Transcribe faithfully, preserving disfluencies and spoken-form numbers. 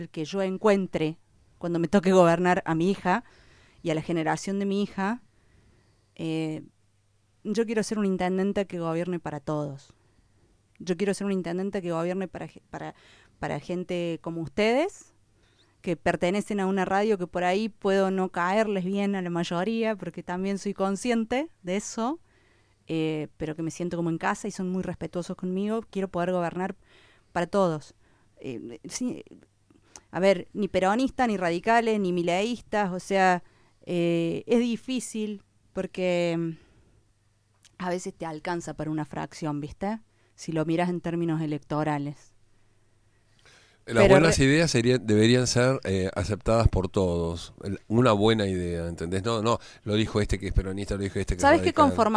que yo encuentre cuando me toque gobernar a mi hija y a la generación de mi hija, eh, yo quiero ser un intendente que gobierne para todos. Yo quiero ser un intendente que gobierne para, para, para gente como ustedes, que pertenecen a una radio que por ahí puedo no caerles bien a la mayoría, porque también soy consciente de eso, eh, pero que me siento como en casa y son muy respetuosos conmigo. Quiero poder gobernar para todos. Eh, sí, a ver, ni peronistas, ni radicales, ni mileístas, o sea, eh, es difícil porque mm, a veces te alcanza para una fracción, ¿viste? Si lo miras en términos electorales. Las Pero buenas re- ideas serían, deberían ser eh, aceptadas por todos. El- Una buena idea, ¿entendés? No, no, lo dijo este que es peronista, lo dijo este que es ¿sabes qué radical. conforma